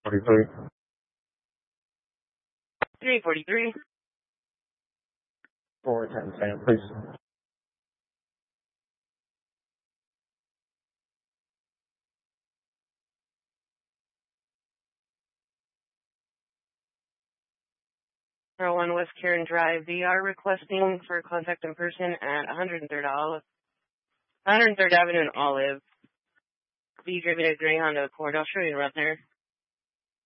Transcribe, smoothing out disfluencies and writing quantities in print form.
43. 343. 410, Sam, please. One West Karen Drive. They are requesting for contact in person at 103rd Avenue in Olive. Be driven a Greyhound Accord. I'll show you around there.